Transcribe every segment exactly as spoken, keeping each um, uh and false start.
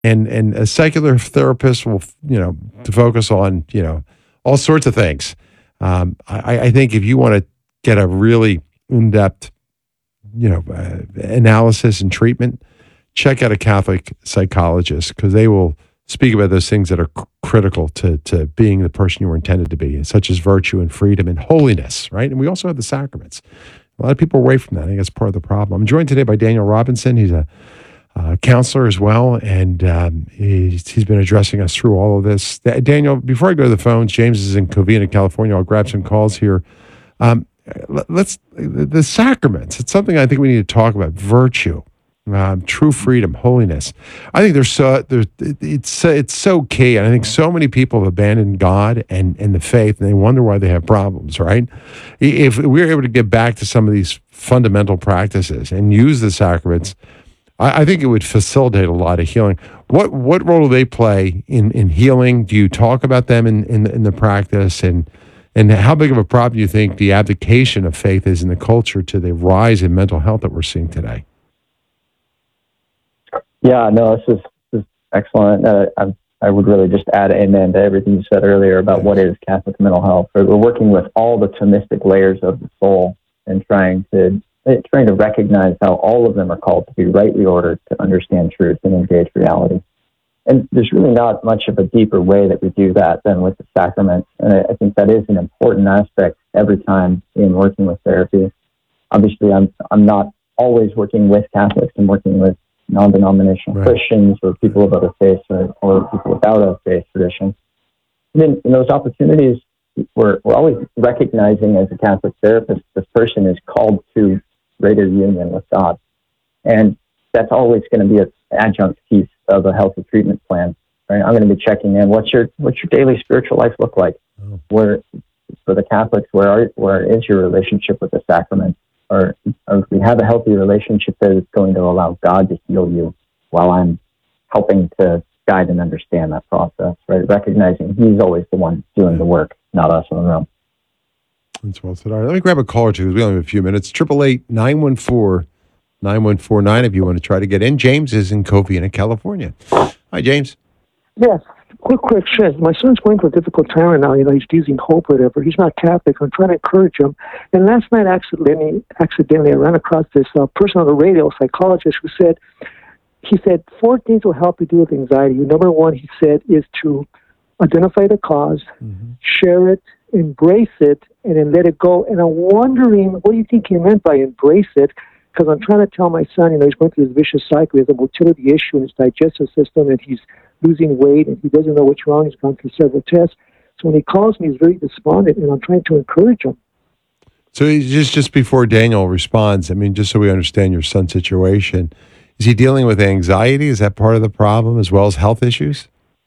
and and a secular therapist will, you know, to focus on, you know, all sorts of things. Um, I, I think if you want to get a really in-depth, you know, uh, analysis and treatment, check out a Catholic psychologist because they will speak about those things that are c- critical to to being the person you were intended to be, such as virtue and freedom and holiness, right? And we also have the sacraments. A lot of people are away from that. I think that's part of the problem. I'm joined today by Daniel Robinson. He's a uh, counselor as well, and um, he's, he's been addressing us through all of this. Da- Daniel, before I go to the phones, James is in Covina, California. I'll grab some calls here. Um, let- let's the, the sacraments. It's something I think we need to talk about. Virtue, um, true freedom, holiness. I think there's so there's it's so- it's so key, and I think so many people have abandoned God and and the faith, and they wonder why they have problems. Right? If we're able to get back to some of these fundamental practices and use the sacraments, I, I think it would facilitate a lot of healing. What what role do they play in, in healing? Do you talk about them in, in, in the practice? And and how big of a problem do you think the abdication of faith is in the culture to the rise in mental health that we're seeing today? Yeah, no, this is, this is excellent. Uh, I, I would really just add amen to everything you said earlier about yes. What is Catholic mental health. We're working with all the Thomistic layers of the soul and trying to trying to recognize how all of them are called to be rightly ordered to understand truth and engage reality. And there's really not much of a deeper way that we do that than with the sacraments. And I, I think that is an important aspect every time in working with therapy. Obviously, I'm I'm not always working with Catholics. I'm working with non-denominational right. Christians or people of other faiths or, or people without a faith tradition. And then in those opportunities, we're, we're always recognizing as a Catholic therapist, this person is called to greater union with God. And that's always going to be an adjunct piece of a healthy treatment plan. Right? I'm going to be checking in. What's your what's your daily spiritual life look like? Oh. Where for the Catholics, where are, where is your relationship with the sacrament? Or, or if we have a healthy relationship that is going to allow God to heal you while I'm helping to guide and understand that process, right? Recognizing He's always the one doing the work, not us on our own. That's well said. All right, let me grab a call or two because we only have a few minutes. Triple eight nine one four nine one four nine. If you want to try to get in, James is in Covina, California. Hi, James. Yes. Quick question. My son's going through a difficult time right now. You know, he's using hope, or whatever. He's not Catholic. I'm trying to encourage him. And last night, accidentally, accidentally, I ran across this uh, person on the radio, a psychologist, who said, he said, four things will help you deal with anxiety. Number one, he said, is to identify the cause, mm-hmm. share it, embrace it, and then let it go. And I'm wondering, what do you think he meant by embrace it? Because I'm trying to tell my son, you know, he's going through this vicious cycle. He has a motility issue in his digestive system, and he's losing weight, and he doesn't know what's wrong. He's gone through several tests. So when he calls me, he's very despondent, and I'm trying to encourage him. So just just before Daniel responds, I mean, just so we understand your son's situation, is he dealing with anxiety? Is that part of the problem as well as health issues?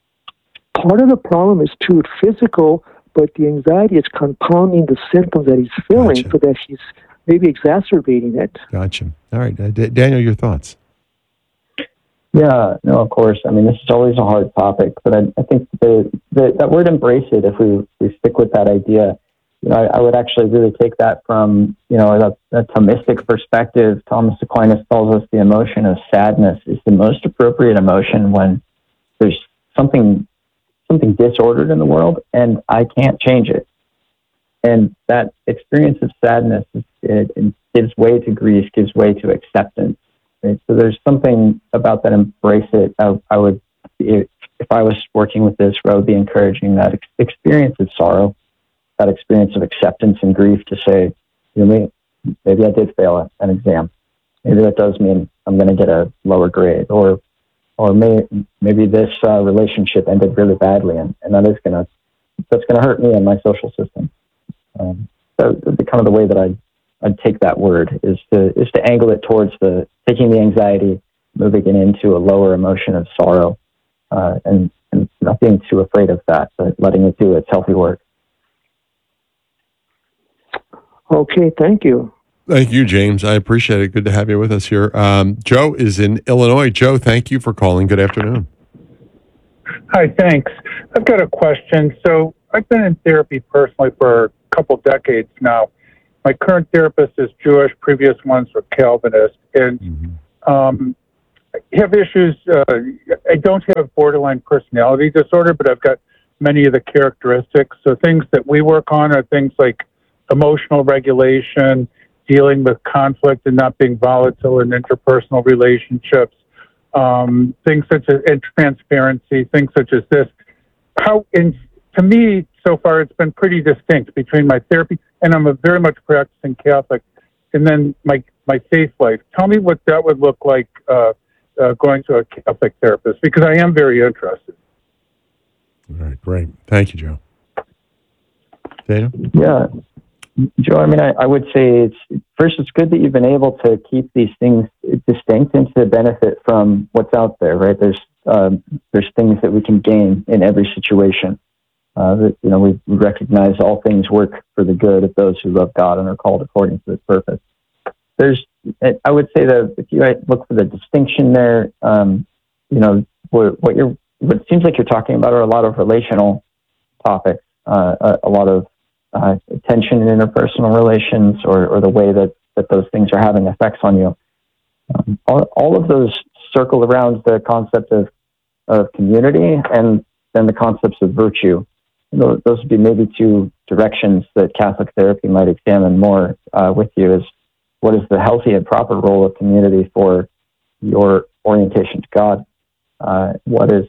Part of the problem is, too, physical, but the anxiety is compounding the symptoms that he's feeling, gotcha. So that he's maybe exacerbating it. Gotcha. All right. Uh, D- Daniel, your thoughts? Yeah, no, of course. I mean, this is always a hard topic, but I, I think the, the, that word embrace it, if we, we stick with that idea, you know, I, I would actually really take that from, you know, a, a Thomistic perspective. Thomas Aquinas tells us the emotion of sadness is the most appropriate emotion when there's something something disordered in the world and I can't change it. And that experience of sadness, it, it gives way to grief, gives way to acceptance. Right? So there's something about that embrace it. I, I would, if I was working with this, I would be encouraging that ex- experience of sorrow, that experience of acceptance and grief to say, you know, maybe I did fail an exam. Maybe that does mean I'm going to get a lower grade, or or may, maybe this uh, relationship ended really badly, and, and that is going to that's going to hurt me and my social system. Um, so the kind of the way that I'd, I'd take that word is to is to angle it towards the taking the anxiety, moving it into a lower emotion of sorrow, uh, and, and not being too afraid of that, but letting it do its healthy work. Okay, thank you. Thank you, James. I appreciate it. Good to have you with us here. Um, Joe is in Illinois. Joe, thank you for calling. Good afternoon. Hi, thanks. I've got a question. So I've been in therapy personally for a couple decades now. My current therapist is Jewish. Previous ones were Calvinist. And mm-hmm. um, have issues. Uh, I don't have borderline personality disorder, but I've got many of the characteristics. So things that we work on are things like emotional regulation, dealing with conflict and not being volatile in interpersonal relationships, um, things such as and transparency, things such as this. How, in, to me, so far, it's been pretty distinct between my therapy, and I'm a very much practicing Catholic, and then my, my faith life. Tell me what that would look like uh, uh, going to a Catholic therapist, because I am very interested. All right, great. Thank you, Joe. Daniel? Yeah, Joe, I mean, I, I would say it's first, it's good that you've been able to keep these things distinct and to benefit from what's out there, right? There's um, there's things that we can gain in every situation. Uh, that, you know, we, we recognize all things work for the good of those who love God and are called according to His purpose. There's, I would say that if you look for the distinction there, um, you know, what, what you're, what it seems like you're talking about are a lot of relational topics, uh, a, a lot of uh, tension in interpersonal relations, or, or the way that, that those things are having effects on you. Um, all, all of those circle around the concept of, of community and then the concepts of virtue. Those, those would be maybe two directions that Catholic therapy might examine more uh, with you, is what is the healthy and proper role of community for your orientation to God? Uh, what is,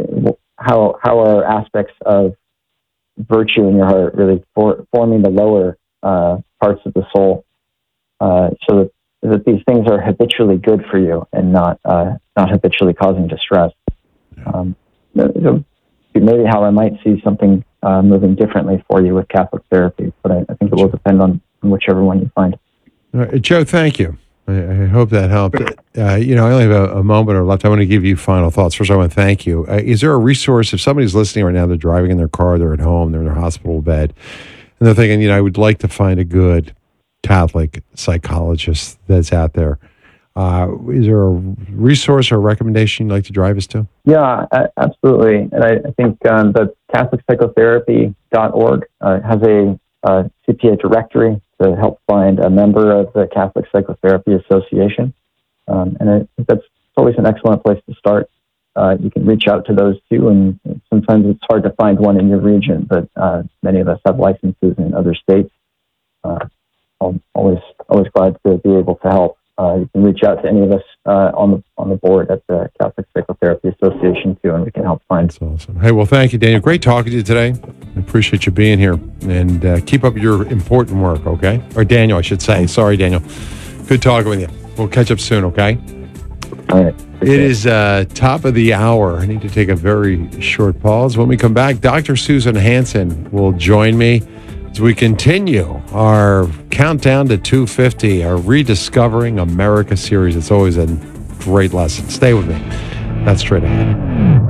how, how are aspects of virtue in your heart really for, forming the lower uh, parts of the soul, uh, so that, that these things are habitually good for you and not uh, not habitually causing distress. Um, so maybe how I might see something uh, moving differently for you with Catholic therapy, but I, I think it will depend on, on whichever one you find. All right, Joe, thank you. I, I hope that helped. Uh, you know, I only have a, a moment or left. I want to give you final thoughts. First, I want to thank you. Uh, is there a resource, if somebody's listening right now, they're driving in their car, they're at home, they're in their hospital bed, and they're thinking, you know, I would like to find a good Catholic psychologist that's out there. Uh, is there a resource or a recommendation you'd like to drive us to? Yeah, absolutely. And I, I think um, the Catholic Psychotherapy dot org uh, has a, a C P A directory to help find a member of the Catholic Psychotherapy Association. Um, and I think that's always an excellent place to start. Uh, you can reach out to those too, and sometimes it's hard to find one in your region, but uh, many of us have licenses in other states. Uh, I'm always, always glad to be able to help. Uh, you can reach out to any of us uh, on the on the board at the Catholic Psychotherapy Association too, and we can help find. That's awesome. Hey, well, thank you, Daniel. Great talking to you today. I appreciate you being here, and uh, keep up your important work, okay? Or Daniel, I should say. Sorry, Daniel. Good talking with you. We'll catch up soon, okay? All right. It is uh, top of the hour. I need to take a very short pause. When we come back, Doctor Susan Hansen will join me as we continue our countdown to two fifty, our Rediscovering America series. It's always a great lesson. Stay with me. That's straight ahead.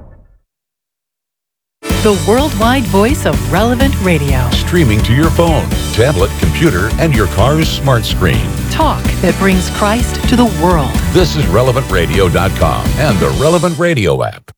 The worldwide voice of Relevant Radio. Streaming to your phone, tablet, computer, and your car's smart screen. Talk that brings Christ to the world. This is relevant radio dot com and the Relevant Radio app.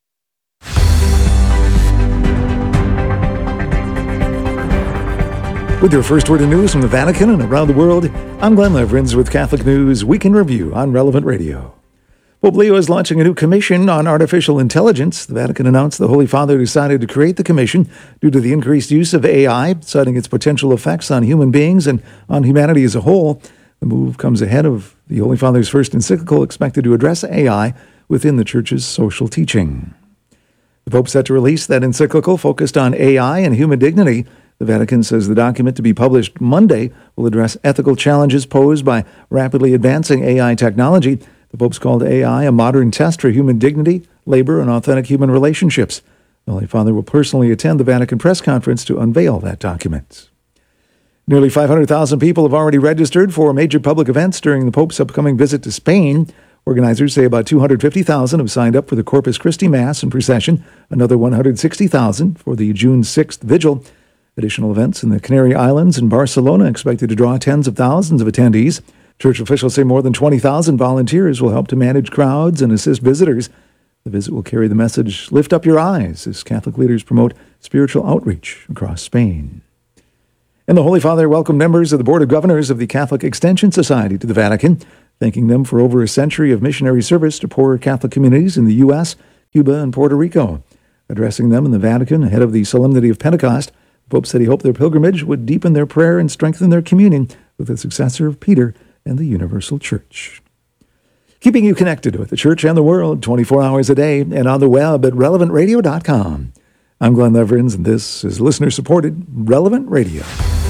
With your first word of news from the Vatican and around the world, I'm Glenn Leverins with Catholic News Weekend Review on Relevant Radio. Pope Leo is launching a new commission on artificial intelligence. The Vatican announced the Holy Father decided to create the commission due to the increased use of A I, citing its potential effects on human beings and on humanity as a whole. The move comes ahead of the Holy Father's first encyclical expected to address A I within the Church's social teaching. The Pope set to release that encyclical focused on A I and human dignity. The Vatican says the document, to be published Monday, will address ethical challenges posed by rapidly advancing A I technology. The Pope's called A I a modern test for human dignity, labor, and authentic human relationships. The Holy Father will personally attend the Vatican press conference to unveil that document. Nearly five hundred thousand people have already registered for major public events during the Pope's upcoming visit to Spain. Organizers say about two hundred fifty thousand have signed up for the Corpus Christi Mass and procession, another one hundred sixty thousand for the June sixth vigil. Additional events in the Canary Islands and Barcelona expected to draw tens of thousands of attendees. Church officials say more than twenty thousand volunteers will help to manage crowds and assist visitors. The visit will carry the message, "Lift up your eyes," as Catholic leaders promote spiritual outreach across Spain. And the Holy Father welcomed members of the Board of Governors of the Catholic Extension Society to the Vatican. thanking them for over a century of missionary service to poor Catholic communities in the U S, Cuba, and Puerto Rico. Addressing them in the Vatican ahead of the Solemnity of Pentecost, the Pope said he hoped their pilgrimage would deepen their prayer and strengthen their communion with the successor of Peter and the Universal Church. Keeping you connected with the church and the world twenty-four hours a day and on the web at relevant radio dot com. I'm Glenn Leverins, and this is listener-supported Relevant Radio.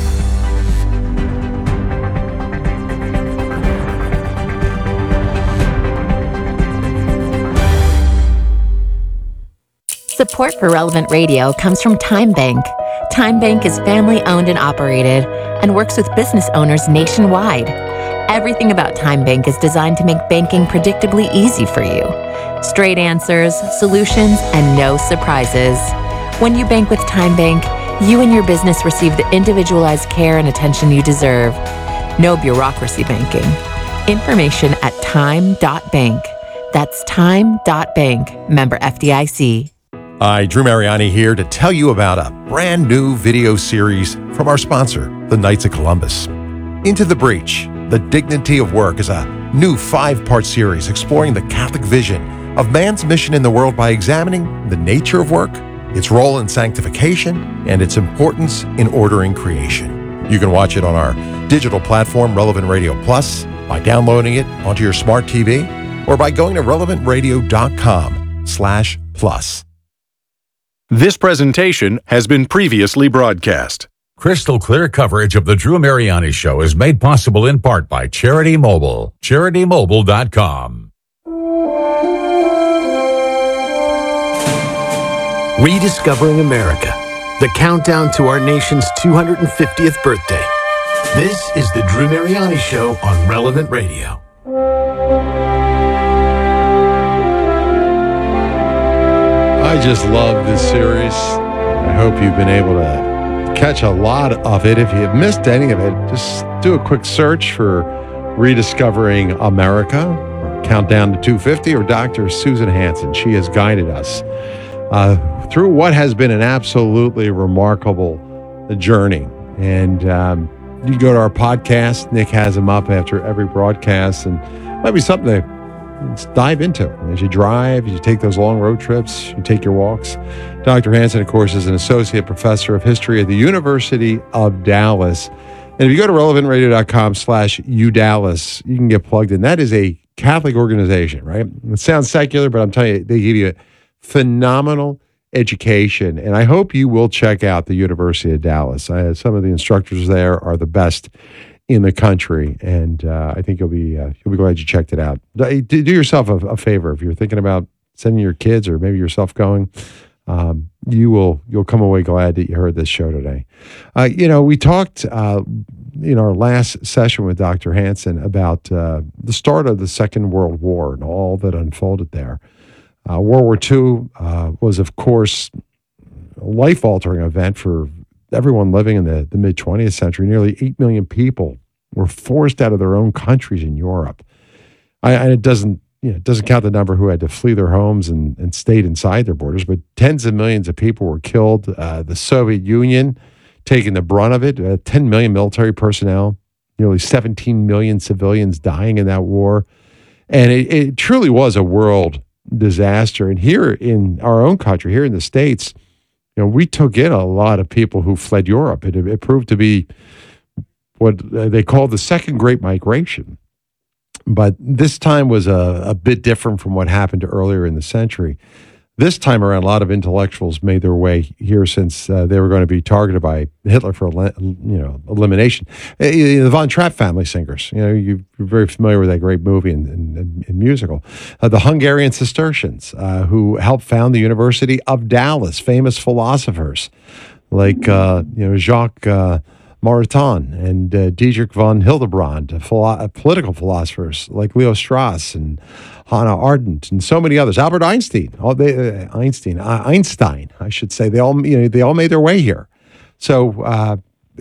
Support for Relevant Radio comes from Time Bank. Time Bank is family-owned and operated and works with business owners nationwide. Everything about Time Bank is designed to make banking predictably easy for you. Straight answers, solutions, and no surprises. When you bank with Time Bank, you and your business receive the individualized care and attention you deserve. No bureaucracy banking. Information at time dot bank. That's time dot bank. Member F D I C. Hi, Drew Mariani here to tell you about a brand new video series from our sponsor, the Knights of Columbus. Into the Breach, The Dignity of Work is a new five-part series exploring the Catholic vision of man's mission in the world by examining the nature of work, its role in sanctification, and its importance in ordering creation. You can watch it on our digital platform, Relevant Radio Plus, by downloading it onto your smart T V, or by going to relevant radio dot com slash plus. This presentation has been previously broadcast. Crystal clear coverage of the Drew Mariani Show is made possible in part by Charity Mobile, charity mobile dot com. Rediscovering America, the countdown to our nation's two hundred fiftieth birthday. This is the Drew Mariani Show on Relevant Radio. I just love this series. I hope you've been able to catch a lot of it. If you've missed any of it, just do a quick search for Rediscovering America, or Countdown to two fifty, or Doctor Susan Hansen. She has guided us uh, through what has been an absolutely remarkable journey. And um, you can go to our podcast. Nick has them up after every broadcast, and it might be something to let's dive into as you drive, as you take those long road trips, you take your walks. Doctor Hansen, of course, is an associate professor of history at the University of Dallas. And if you go to relevant radio dot com slash U Dallas, you can get plugged in. That is a Catholic organization, right? It sounds secular, but I'm telling you, they give you a phenomenal education. And I hope you will check out the University of Dallas. I, some of the instructors there are the best in the country, and uh, I think you'll be uh, you'll be glad you checked it out. Do, do yourself a, a favor if you're thinking about sending your kids or maybe yourself going. Um, you will you'll come away glad that you heard this show today. Uh, you know, we talked uh, in our last session with Doctor Hansen about uh, the start of the Second World War and all that unfolded there. Uh, World War Two uh, was, of course, a life-altering event for everyone living in the, the mid-twentieth century. Nearly eight million people were forced out of their own countries in Europe. I, and it doesn't, you know, it doesn't count the number who had to flee their homes and, and stayed inside their borders, but tens of millions of people were killed. Uh, the Soviet Union taking the brunt of it, uh, ten million military personnel, nearly seventeen million civilians dying in that war. And it, it truly was a world disaster. And here in our own country, here in the States, you know, we took in a lot of people who fled Europe. It, it proved to be what they call the Second Great Migration. But this time was a, a bit different from what happened earlier in the century. This time around, a lot of intellectuals made their way here since uh, they were going to be targeted by Hitler for you know elimination. Uh, the Von Trapp family singers, you know, you're very familiar with that great movie and, and, and musical. Uh, the Hungarian Cistercians, uh, who helped found the University of Dallas, famous philosophers like uh, you know Jacques uh, Maritain and uh, Dietrich von Hildebrand, uh, philo- uh, political philosophers like Leo Strauss and Hannah Arendt and so many others. Albert Einstein, all they, uh, Einstein, uh, Einstein, I should say. They all, you know, they all made their way here. So uh,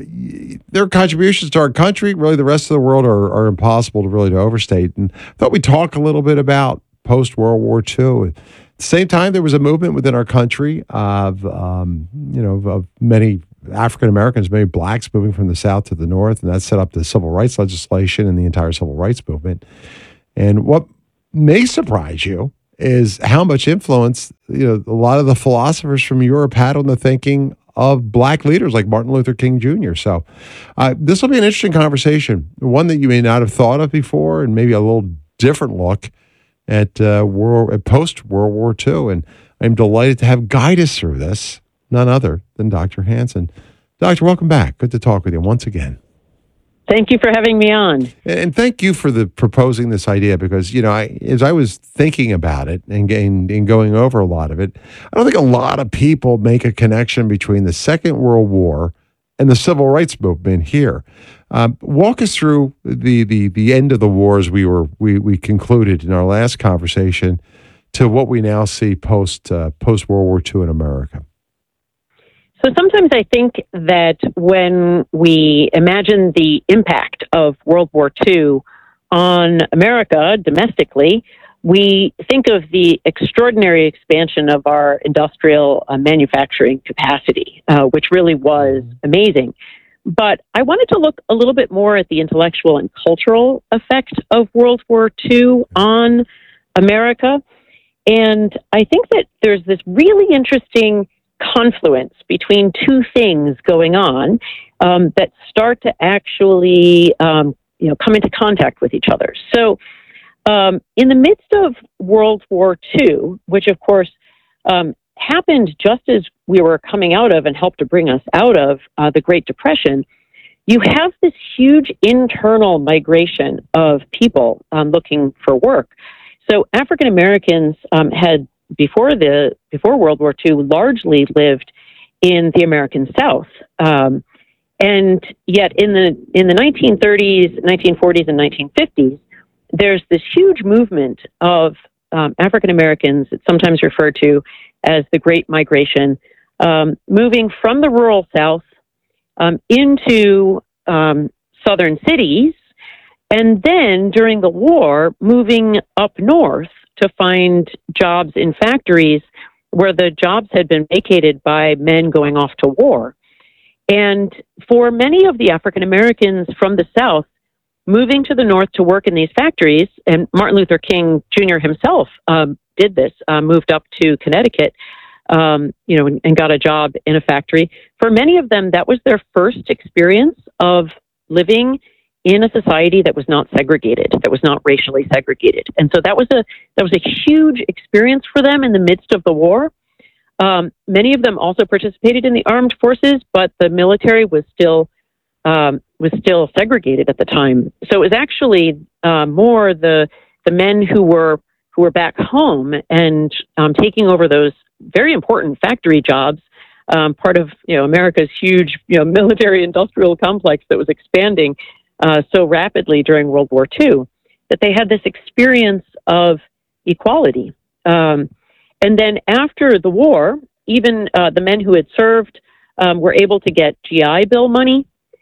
their contributions to our country, really, the rest of the world are, are impossible to really to overstate. And I thought we'd talk a little bit about post World War Two. At the same time, there was a movement within our country of, um, you know, of many African Americans, maybe blacks, moving from the South to the North, and that set up the civil rights legislation and the entire civil rights movement. And what may surprise you is how much influence, you know, a lot of the philosophers from Europe had on the thinking of black leaders like Martin Luther King Junior So uh, this will be an interesting conversation, one that you may not have thought of before, and maybe a little different look at uh, world, at post-World War Two. And I'm delighted to have guide us through this, none other than Doctor Hanson. Doctor, welcome back. Good to talk with you once again. Thank you for having me on. And thank you for the proposing this idea, because, you know, I, as I was thinking about it and, and, and going over a lot of it, I don't think a lot of people make a connection between the Second World War and the civil rights movement here. Um, walk us through the, the, the end of the wars we were we, we concluded in our last conversation to what we now see post uh, post World War Two in America. So sometimes I think that when we imagine the impact of World War Two on America domestically, we think of the extraordinary expansion of our industrial uh, manufacturing capacity, uh, which really was amazing. But I wanted to look a little bit more at the intellectual and cultural effect of World War Two on America. And I think that there's this really interesting confluence between two things going on um, that start to actually um, you know, come into contact with each other. So um, in the midst of World War Two, which of course um, happened just as we were coming out of and helped to bring us out of uh, the Great Depression, you have this huge internal migration of people um, looking for work. So African Americans um, had before the before World War Two largely lived in the American South, um, and yet in the in the nineteen thirties, nineteen forties, and nineteen fifties, there's this huge movement of um, African Americans. It's sometimes referred to as the Great Migration, um, moving from the rural South um, into um, southern cities, and then during the war, moving up north to find jobs in factories where the jobs had been vacated by men going off to war. And for many of the African Americans from the South, moving to the North to work in these factories, and Martin Luther King Junior himself um, did this, uh, moved up to Connecticut, um, you know, and, and got a job in a factory. For many of them, that was their first experience of living in a society that was not segregated, that was not racially segregated. And so that was a that was a huge experience for them in the midst of the war. Um, many of them also participated in the armed forces, but the military was still um, was still segregated at the time. So it was actually uh, more the the men who were who were back home and um, taking over those very important factory jobs, um, part of you know America's huge you know military industrial complex that was expanding Uh, so rapidly during World War Two, that they had this experience of equality. Um, and then after the war, even uh, the men who had served um, were able to get G I Bill money.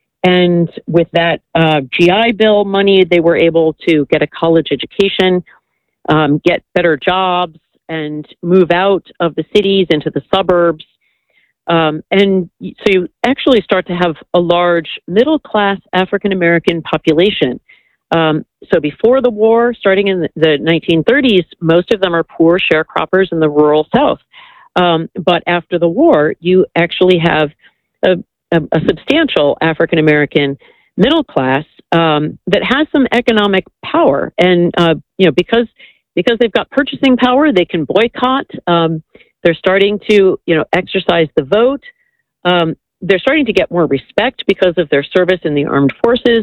And with that uh, G I Bill money, they were able to get a college education, um, get better jobs, and move out of the cities into the suburbs. Um, and so you actually start to have a large middle-class African-American population. Um, so before the war, starting in the nineteen thirties, most of them are poor sharecroppers in the rural South. Um, but after the war, you actually have a, a, a substantial African-American middle class um, that has some economic power. And, uh, you know, because because they've got purchasing power, they can boycott. Um, They're starting to, you know, exercise the vote. Um, they're starting to get more respect because of their service in the armed forces.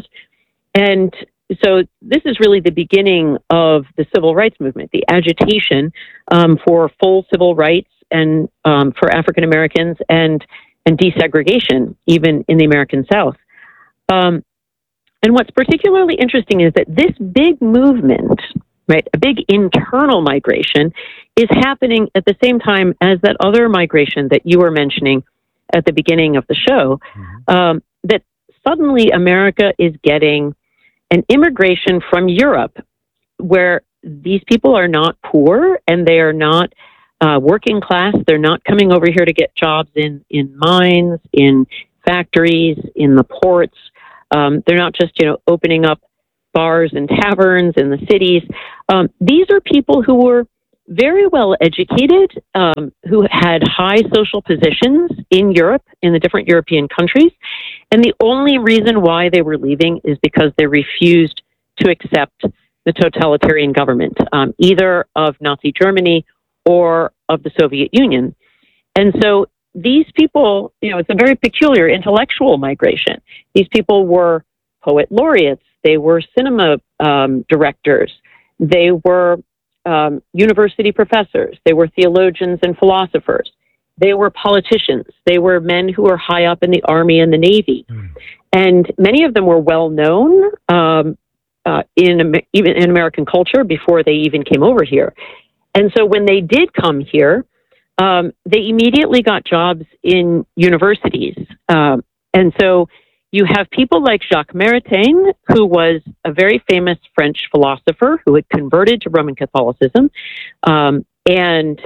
And so this is really the beginning of the civil rights movement, the agitation um, for full civil rights and um, for African Americans and, and desegregation, even in the American South. Um, and what's particularly interesting is that this big movement, right, a big internal migration, is happening at the same time as that other migration that you were mentioning at the beginning of the show, mm-hmm. um, that suddenly America is getting an immigration from Europe where these people are not poor and they are not uh, working class. They're not coming over here to get jobs in, in mines, in factories, in the ports. Um, they're not just, you know, opening up bars and taverns in the cities. Um, these are people who were very well educated, um, who had high social positions in Europe, in the different European countries. And the only reason why they were leaving is because they refused to accept the totalitarian government, um, either of Nazi Germany or of the Soviet Union. And so these people, you know, it's a very peculiar intellectual migration. These people were poet laureates. They were cinema um, directors. They were um, university professors. They were theologians and philosophers. They were politicians. They were men who were high up in the Army and the Navy. Mm. And many of them were well known um, uh, in even in American culture before they even came over here. And so when they did come here, um, they immediately got jobs in universities. Um, and so you have people like Jacques Maritain, who was a very famous French philosopher who had converted to Roman Catholicism. Um, and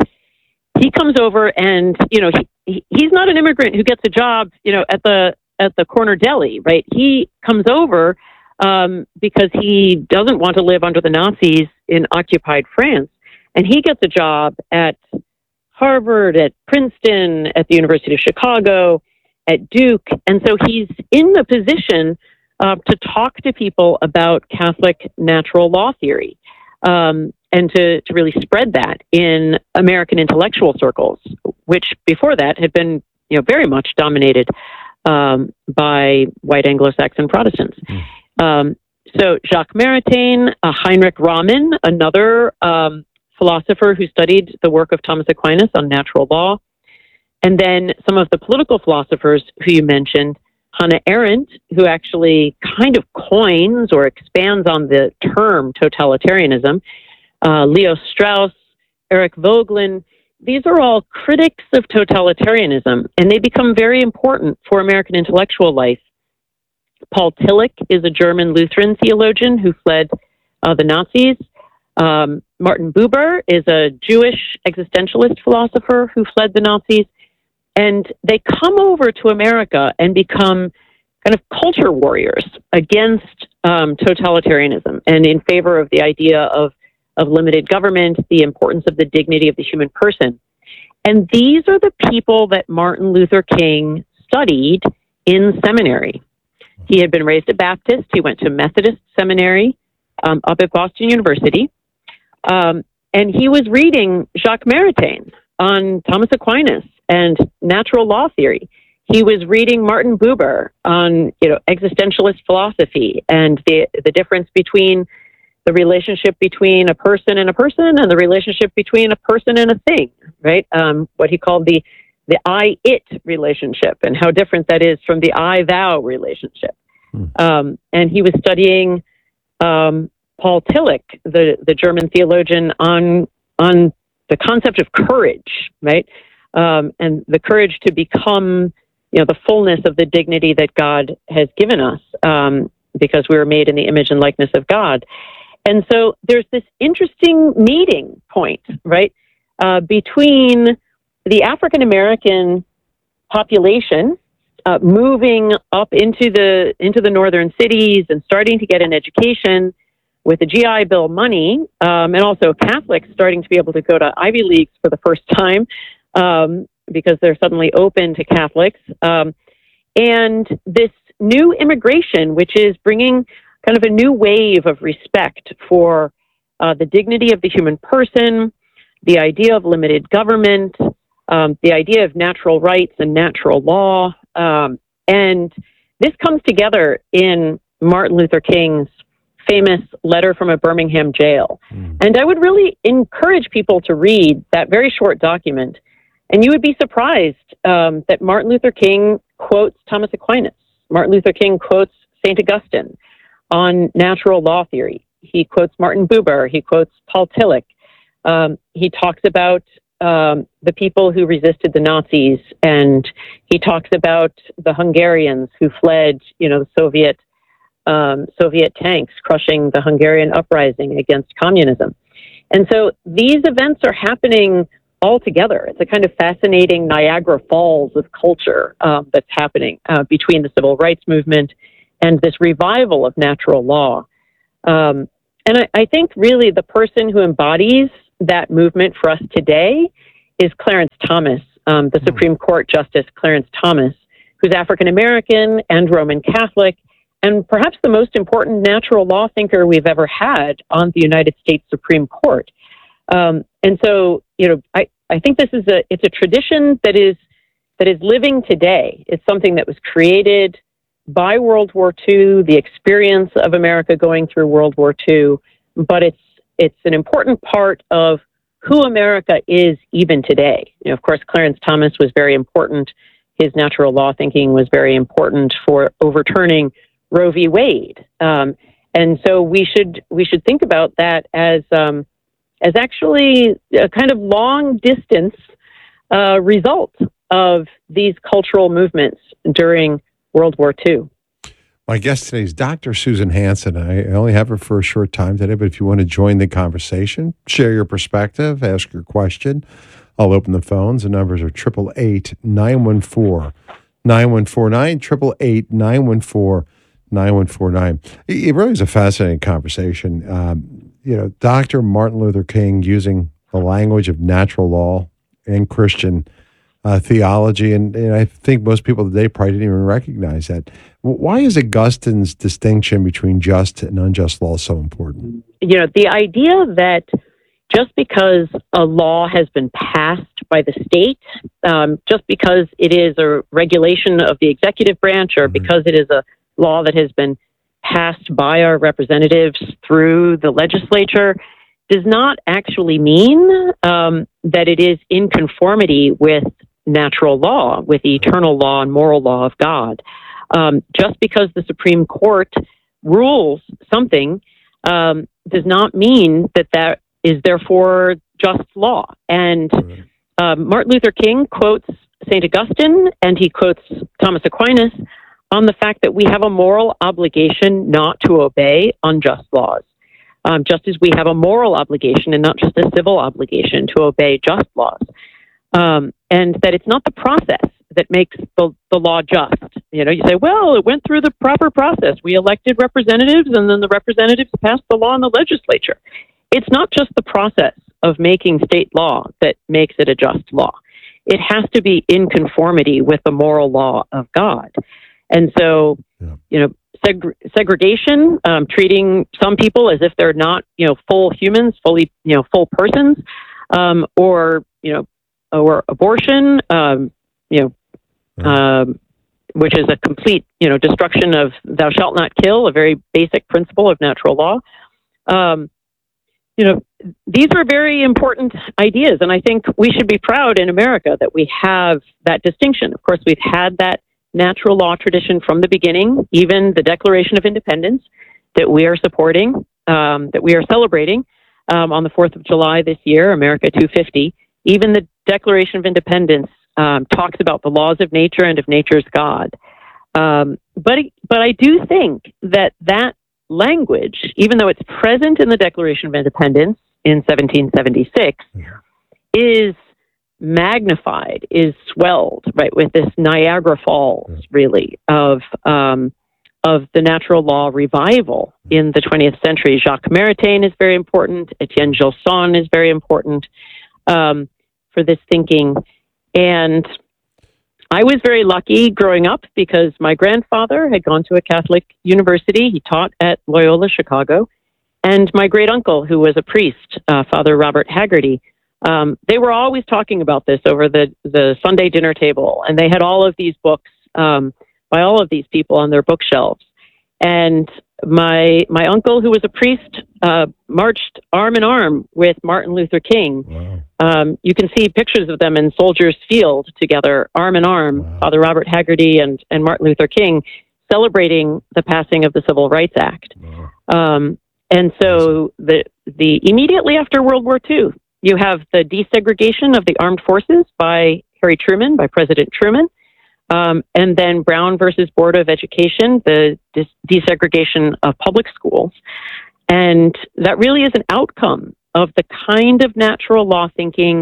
he comes over and, you know, he, he's not an immigrant who gets a job, you know, at the at the corner deli, right? He comes over um, because he doesn't want to live under the Nazis in occupied France. And he gets a job at Harvard, at Princeton, at the University of Chicago, at Duke. And so he's in the position uh, to talk to people about Catholic natural law theory um, and to, to really spread that in American intellectual circles, which before that had been, you know, very much dominated um, by white Anglo-Saxon Protestants. Mm. Um, so Jacques Maritain, uh, Heinrich Raman, another um, philosopher who studied the work of Thomas Aquinas on natural law. And then some of the political philosophers who you mentioned, Hannah Arendt, who actually kind of coins or expands on the term totalitarianism, uh, Leo Strauss, Eric Voegelin. These are all critics of totalitarianism, and they become very important for American intellectual life. Paul Tillich is a German Lutheran theologian who fled uh, the Nazis. Um, Martin Buber is a Jewish existentialist philosopher who fled the Nazis. And they come over to America and become kind of culture warriors against um, totalitarianism and in favor of the idea of, of limited government, the importance of the dignity of the human person. And these are the people that Martin Luther King studied in seminary. He had been raised a Baptist. He went to Methodist seminary um, up at Boston University. Um, and he was reading Jacques Maritain on Thomas Aquinas and natural law theory. He was reading Martin Buber on, you know, existentialist philosophy and the the difference between the relationship between a person and a person and the relationship between a person and a thing, right? Um, what he called the the I-it relationship and how different that is from the I-thou relationship. Hmm. Um, and he was studying um, Paul Tillich, the, the German theologian, on on the concept of courage, right? Um, and the courage to become, you know, the fullness of the dignity that God has given us, um, because we were made in the image and likeness of God. And so there's this interesting meeting point, right, uh, between the African American population uh, moving up into the into the northern cities and starting to get an education with the G I Bill money, um, and also Catholics starting to be able to go to Ivy Leagues for the first time um, because they're suddenly open to Catholics. Um, and this new immigration, which is bringing kind of a new wave of respect for uh, the dignity of the human person, the idea of limited government, um, the idea of natural rights and natural law. Um, and this comes together in Martin Luther King's famous letter from a Birmingham jail. Mm. And I would really encourage people to read that very short document. And you would be surprised um, that Martin Luther King quotes Thomas Aquinas. Martin Luther King quotes Saint Augustine on natural law theory. He quotes Martin Buber. He quotes Paul Tillich. Um, he talks about um, the people who resisted the Nazis, and he talks about the Hungarians who fled, you know, the Soviet um, Soviet tanks crushing the Hungarian uprising against communism. And so these events are happening all together. It's a kind of fascinating Niagara Falls of culture um, that's happening uh, between the civil rights movement and this revival of natural law. Um, and I, I think really the person who embodies that movement for us today is Clarence Thomas, um, the Supreme Court Justice Clarence Thomas, who's African American and Roman Catholic, and perhaps the most important natural law thinker we've ever had on the United States Supreme Court. Um, and so, you know, I, I think this is a it's a tradition that is that is living today. It's something that was created by World War Two, the experience of America going through World War Two, but it's it's an important part of who America is even today. You know, of course, Clarence Thomas was very important. His natural law thinking was very important for overturning Roe v. Wade, um, and so we should we should think about that as um, as actually a kind of long distance uh, result of these cultural movements during World War Two. My guest today is Doctor Susan Hansen. I only have her for a short time today, but if you want to join the conversation, share your perspective, ask your question, I'll open the phones. The numbers are eight eight eight, nine one four, nine one four nine, eight eight eight, nine one four, nine one four nine. It really is a fascinating conversation. Um, you know, Doctor Martin Luther King using the language of natural law and Christian uh, theology, and, and I think most people today probably didn't even recognize that. Why is Augustine's distinction between just and unjust law so important? You know, the idea that just because a law has been passed by the state, um, just because it is a regulation of the executive branch, or mm-hmm. because it is a law that has been passed by our representatives through the legislature, does not actually mean um, that it is in conformity with natural law, with the eternal law and moral law of God. Um, just because the Supreme Court rules something um, does not mean that that is therefore just law. And um, Martin Luther King quotes Saint Augustine, and he quotes Thomas Aquinas on the fact that we have a moral obligation not to obey unjust laws, um, just as we have a moral obligation and not just a civil obligation to obey just laws. Um, and that it's not the process that makes the, the law just. You know, you say, well, it went through the proper process. We elected representatives, and then the representatives passed the law in the legislature. It's not just the process of making state law that makes it a just law. It has to be in conformity with the moral law of God. And so, yeah. you know, seg- segregation, um, treating some people as if they're not, you know, full humans, fully, you know, full persons, um, or, you know, or abortion, um, you know, yeah. um, which is a complete, you know, destruction of thou shalt not kill, a very basic principle of natural law. Um, you know, these are very important ideas, and I think we should be proud in America that we have that distinction. Of course, we've had that natural law tradition from the beginning, even the Declaration of Independence that we are supporting, um, that we are celebrating um, on the fourth of July this year, America two fifty. Even the Declaration of Independence um, talks about the laws of nature and of nature's God. Um, but but I do think that that language, even though it's present in the Declaration of Independence in seventeen seventy-six, yeah. is magnified, is swelled, right, with this Niagara Falls, really, of um, of the natural law revival in the twentieth century. Jacques Maritain is very important. Etienne Gilson is very important um, for this thinking. And I was very lucky growing up because my grandfather had gone to a Catholic university. He taught at Loyola Chicago. And my great uncle, who was a priest, uh, Father Robert Haggerty, um, they were always talking about this over the, the Sunday dinner table. And they had all of these books um, by all of these people on their bookshelves. And my my uncle, who was a priest, uh, marched arm in arm with Martin Luther King. Wow. Um, you can see pictures of them in Soldiers Field together, arm in arm, wow. Father Robert Haggerty and, and Martin Luther King, celebrating the passing of the Civil Rights Act. Wow. Um, and so the the immediately after World War Two, you have the desegregation of the armed forces by Harry Truman, by President Truman. Um, and then Brown versus Board of Education, the dis- desegregation of public schools. And that really is an outcome of the kind of natural law thinking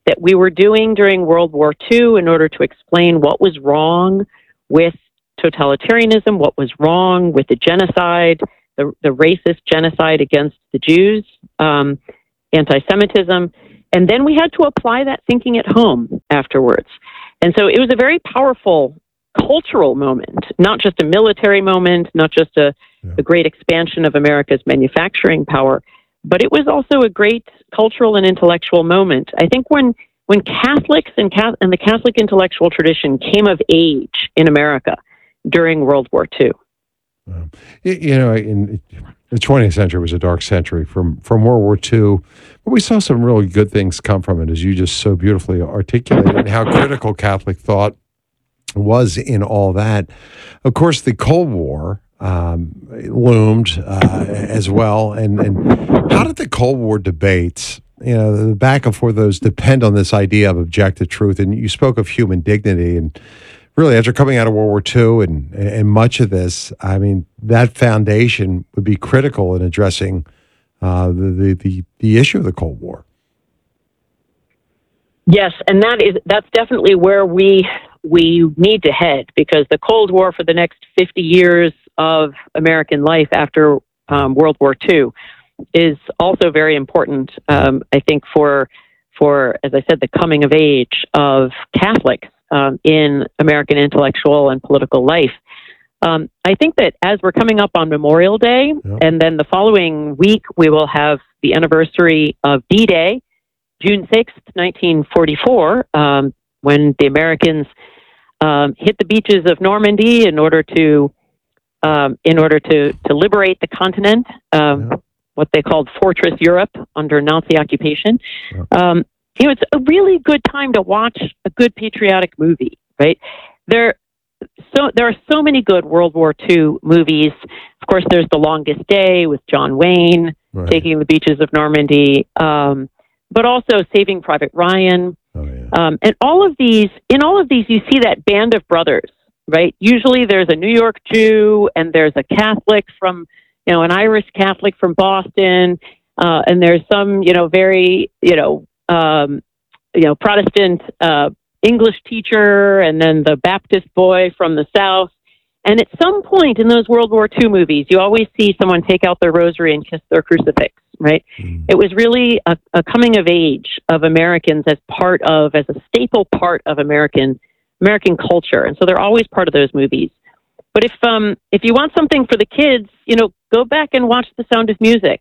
that we were doing during World War Two in order to explain what was wrong with totalitarianism, what was wrong with the genocide, the, the racist genocide against the Jews, um, anti-Semitism. And then we had to apply that thinking at home afterwards. And so it was a very powerful cultural moment, not just a military moment, not just a, yeah. a great expansion of America's manufacturing power, but it was also a great cultural and intellectual moment. I think when when Catholics and, and the Catholic intellectual tradition came of age in America during World War Two. Um, you, you know, in the twentieth century was a dark century from, from World War Two, but we saw some really good things come from it, as you just so beautifully articulated, and how critical Catholic thought was in all that. Of course, the Cold War um, loomed uh, as well, and, and how did the Cold War debates, you know, the back and forth, those depend on this idea of objective truth? And you spoke of human dignity, and really, after coming out of World War Two and, and much of this, I mean, that foundation would be critical in addressing uh, the, the, the, the issue of the Cold War. Yes, and that is that's definitely where we we need to head, because the Cold War for the next fifty years of American life after um, World War Two is also very important, um, I think, for, for, as I said, the coming of age of Catholics um, in American intellectual and political life. Um, I think that as we're coming up on Memorial Day, yep. and then the following week, we will have the anniversary of D-Day, June sixth, nineteen forty-four, um, when the Americans um, hit the beaches of Normandy in order to um, in order to, to liberate the continent, um, yeah. what they called Fortress Europe under Nazi occupation. Yeah. Um, you know, it's a really good time to watch a good patriotic movie, right? There, so there are so many good World War Two movies. Of course, there's The Longest Day with John Wayne right. taking the beaches of Normandy. Um, but also Saving Private Ryan. Oh, yeah. um, and all of these, in all of these, you see that band of brothers, right? Usually there's a New York Jew and there's a Catholic from, you know, an Irish Catholic from Boston. Uh, and there's some, you know, very, you know, um, you know, Protestant uh, English teacher, and then the Baptist boy from the South. And at some point in those World War Two movies, you always see someone take out their rosary and kiss their crucifix, right? Mm. It was really a, a coming of age of Americans as part of, as a staple part of American American culture. And so they're always part of those movies. But if um if you want something for the kids, you know, go back and watch The Sound of Music.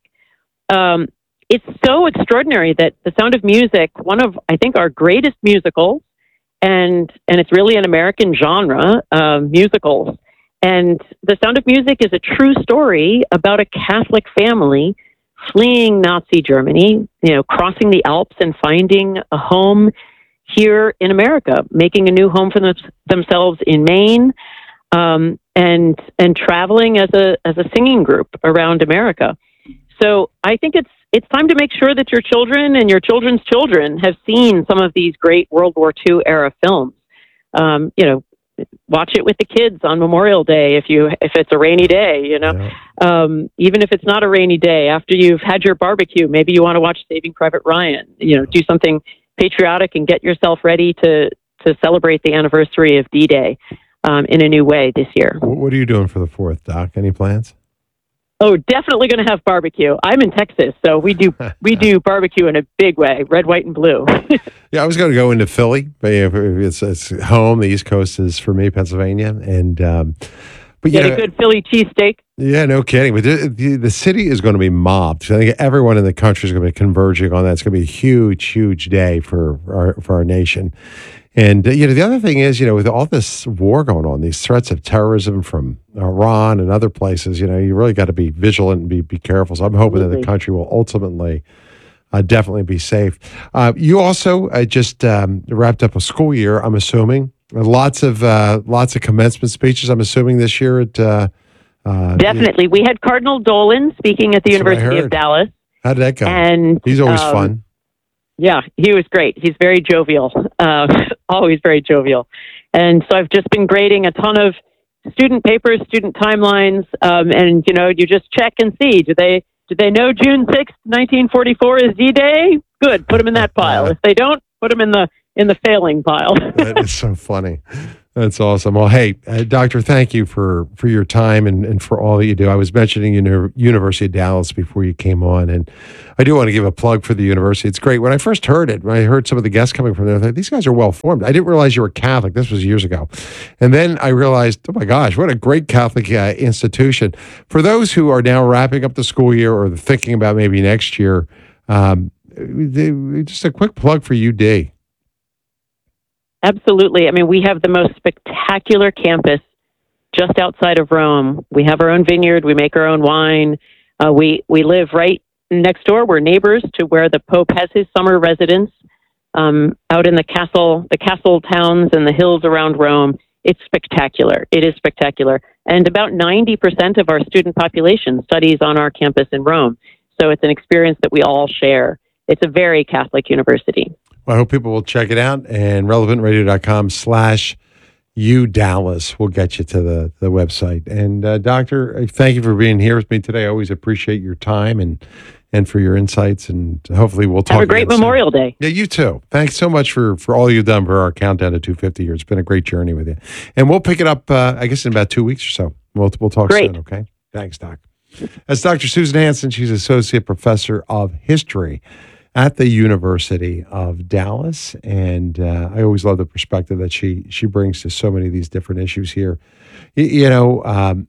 Um, it's so extraordinary that The Sound of Music, one of, I think, our greatest musicals, and and it's really an American genre, um, musicals. And The Sound of Music is a true story about a Catholic family fleeing Nazi Germany, you know, crossing the Alps and finding a home here in America, making a new home for them, themselves in Maine, um, and and traveling as a as a singing group around America. So I think it's it's time to make sure that your children and your children's children have seen some of these great World War Two era films. Um, you know. Watch it with the kids on Memorial Day if you if it's a rainy day, you know. Yeah. Um, even if it's not a rainy day, after you've had your barbecue, maybe you want to watch Saving Private Ryan. You know, do something patriotic and get yourself ready to to celebrate the anniversary of D-Day um, in a new way this year. What are you doing for the fourth, Doc? Any plans? Oh, definitely going to have barbecue. I'm in Texas, so we do we do barbecue in a big way, red, white, and blue. Yeah, I was going to go into Philly, but if it's, it's home. The East Coast is for me, Pennsylvania, and um, but get you know, a good Philly cheesesteak. Yeah, no kidding. But the, the, the city is going to be mobbed. I think everyone in the country is going to be converging on that. It's going to be a huge, huge day for our for our nation. And, uh, you know, the other thing is, you know, with all this war going on, these threats of terrorism from Iran and other places, you know, you really got to be vigilant and be, be careful. So I'm hoping Absolutely. that the country will ultimately uh, definitely be safe. Uh, you also uh, just um, wrapped up a school year, I'm assuming. Lots of uh, lots of commencement speeches, I'm assuming, this year at... Uh, uh, Definitely. We had Cardinal Dolan speaking at the University of Dallas. How did that go? And, He's always um, fun. Yeah, he was great. He's very jovial, uh, always very jovial. And so I've just been grading a ton of student papers, student timelines, um, and, you know, you just check and see, do they do they know June sixth, nineteen forty-four is D-Day? Good, put them in that pile. If they don't, put them in the in the failing pile. That is so funny. That's awesome. Well, hey, uh, Doctor, thank you for, for your time and, and for all that you do. I was mentioning Uni- University of Dallas before you came on, and I do want to give a plug for the university. It's great. When I first heard it, when I heard some of the guests coming from there, I thought, these guys are well-formed. I didn't realize you were Catholic. This was years ago. And then I realized, oh my gosh, what a great Catholic uh, institution. For those who are now wrapping up the school year or thinking about maybe next year, um, they, just a quick plug for U D. Absolutely. I mean, we have the most spectacular campus just outside of Rome. We have our own vineyard. We make our own wine. Uh, we we live right next door. We're neighbors to where the Pope has his summer residence, um, out in the castle, the castle towns and the hills around Rome. It's spectacular. It is spectacular. And about ninety percent of our student population studies on our campus in Rome. So it's an experience that we all share. It's a very Catholic university. Well, I hope people will check it out, and relevantradio.com slash UDallas will get you to the, the website. And uh, Doctor, thank you for being here with me today. I always appreciate your time and and for your insights, and hopefully we'll talk. Have a great Memorial soon. Day. Yeah, you too. Thanks so much for, for all you've done for our countdown to two fifty here. It's been a great journey with you. And we'll pick it up, uh, I guess, in about two weeks or so. We'll, we'll talk great. soon, okay? Thanks, Doc. That's Doctor Susan Hansen. She's Associate Professor of History at the University of Dallas. And uh, I always love the perspective that she she brings to so many of these different issues here. You, you know, um,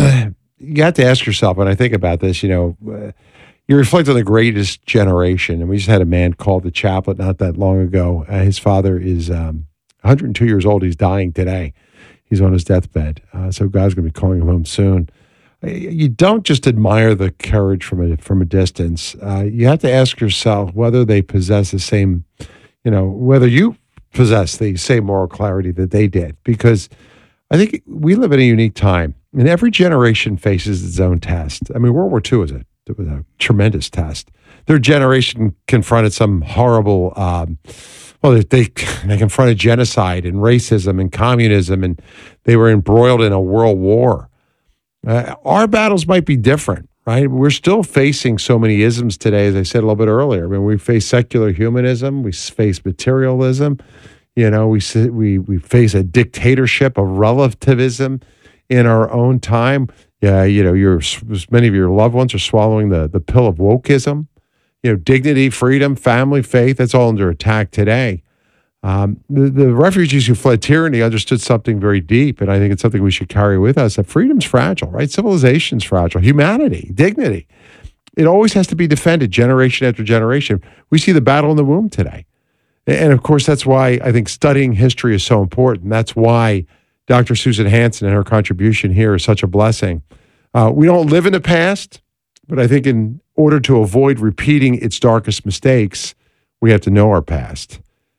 you have to ask yourself, when I think about this, you know, uh, you reflect on the greatest generation. And we just had a man called the chaplain not that long ago. Uh, his father is um, one hundred two years old. He's dying today. He's on his deathbed. Uh, so God's going to be calling him home soon. You don't just admire the courage from a from a distance. Uh, you have to ask yourself whether they possess the same, you know, whether you possess the same moral clarity that they did. Because I think we live in a unique time, and every generation faces its own test. I mean, World War Two was a, it was a tremendous test. Their generation confronted some horrible, um, well, they, they they confronted genocide and racism and communism, and they were embroiled in a world war. Uh, our battles might be different, right? We're still facing so many isms today, as I said a little bit earlier. I mean, we face secular humanism, we face materialism, you know, we we we face a dictatorship of relativism in our own time. Yeah, you know, your many of your loved ones are swallowing the the pill of wokeism. You know, dignity, freedom, family, faith, that's all under attack today. Um, the, the refugees who fled tyranny understood something very deep, and I think it's something we should carry with us, that freedom's fragile, right? Civilization's fragile. Humanity, dignity. It always has to be defended generation after generation. We see the battle in the womb today. And of course, that's why I think studying history is so important. That's why Doctor Susan Hansen and her contribution here is such a blessing. Uh, we don't live in the past, but I think in order to avoid repeating its darkest mistakes, we have to know our past.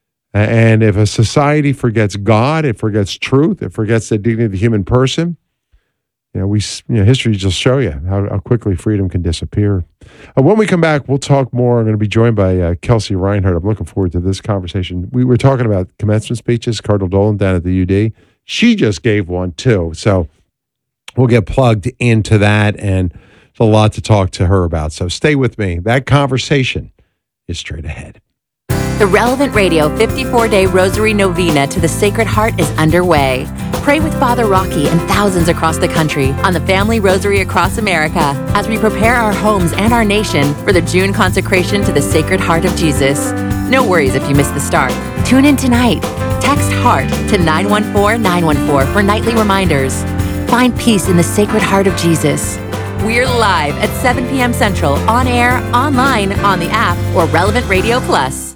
And if a society forgets God, it forgets truth, it forgets the dignity of the human person, you know, we, you know, history will show you how, how quickly freedom can disappear. Uh, when we come back, we'll talk more. I'm going to be joined by uh, Kelsey Reinhardt. I'm looking forward to this conversation. We were talking about commencement speeches, Cardinal Dolan down at the U D. She just gave one too. So we'll get plugged into that, and there's a lot to talk to her about. So stay with me. That conversation is straight ahead. The Relevant Radio fifty-four day Rosary Novena to the Sacred Heart is underway. Pray with Father Rocky and thousands across the country on the Family Rosary across America as we prepare our homes and our nation for the June consecration to the Sacred Heart of Jesus. No worries if you missed the start. Tune in tonight. Text HEART to nine one four nine one four for nightly reminders. Find peace in the Sacred Heart of Jesus. We're live at seven p.m. Central, on air, online, on the app, or Relevant Radio Plus.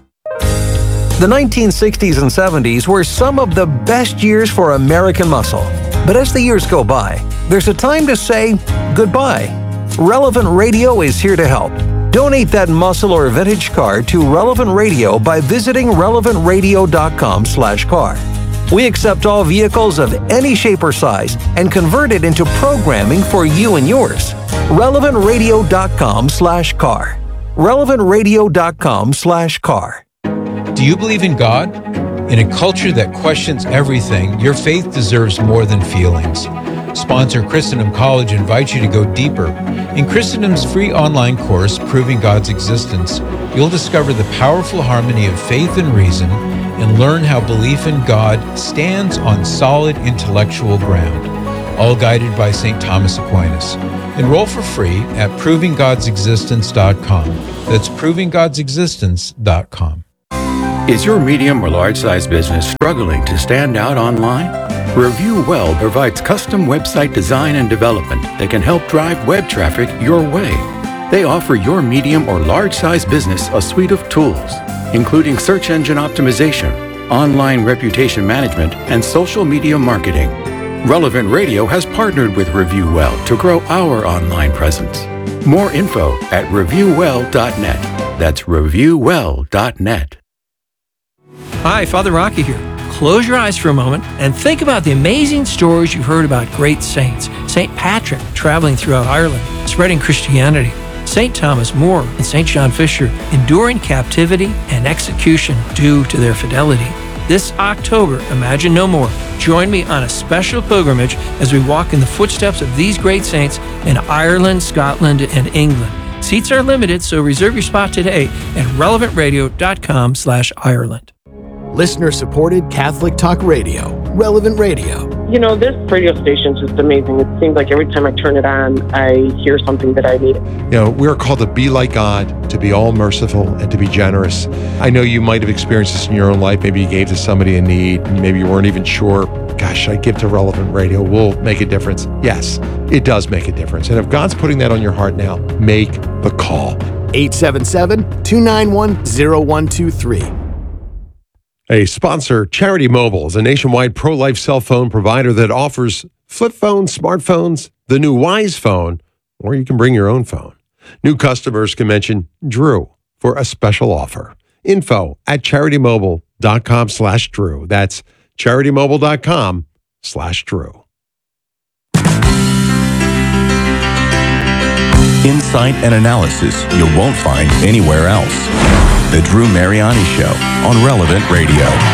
The nineteen sixties and seventies were some of the best years for American muscle. But as the years go by, there's a time to say goodbye. Relevant Radio is here to help. Donate that muscle or vintage car to Relevant Radio by visiting relevant radio dot com slash car. We accept all vehicles of any shape or size and convert it into programming for you and yours. relevant radio dot com slash car. relevant radio dot com slash car. Do you believe in God? In a culture that questions everything, your faith deserves more than feelings. Sponsor Christendom College invites you to go deeper. In Christendom's free online course, Proving God's Existence, you'll discover the powerful harmony of faith and reason and learn how belief in God stands on solid intellectual ground, all guided by Saint Thomas Aquinas. Enroll for free at proving gods existence dot com. That's proving gods existence dot com. Is your medium or large-size business struggling to stand out online? Review Well provides custom website design and development that can help drive web traffic your way. They offer your medium or large-size business a suite of tools, including search engine optimization, online reputation management, and social media marketing. Relevant Radio has partnered with Review Well to grow our online presence. More info at review well dot net. That's review well dot net. Hi, Father Rocky here. Close your eyes for a moment and think about the amazing stories you've heard about great saints. Saint Patrick traveling throughout Ireland, spreading Christianity. Saint Thomas More and Saint John Fisher enduring captivity and execution due to their fidelity. This October, Imagine No More. Join me on a special pilgrimage as we walk in the footsteps of these great saints in Ireland, Scotland, and England. Seats are limited, so reserve your spot today at relevant radio dot com slash Ireland. Listener-supported Catholic Talk Radio, Relevant Radio. You know, this radio station is just amazing. It seems like every time I turn it on, I hear something that I need. You know, we're called to be like God, to be all merciful, and to be generous. I know you might have experienced this in your own life. Maybe you gave to somebody in need, and maybe you weren't even sure, gosh, I give to Relevant Radio, will make a difference. Yes, it does make a difference. And if God's putting that on your heart now, make the call. eight seven seven, two nine one, zero one two three. A sponsor, Charity Mobile, is a nationwide pro-life cell phone provider that offers flip phones, smartphones, the new Wise phone, or you can bring your own phone. New customers can mention Drew for a special offer. Info at charitymobile.com slash Drew. That's charitymobile.com slash Drew. Insight and analysis you won't find anywhere else. The Drew Mariani Show on Relevant Radio.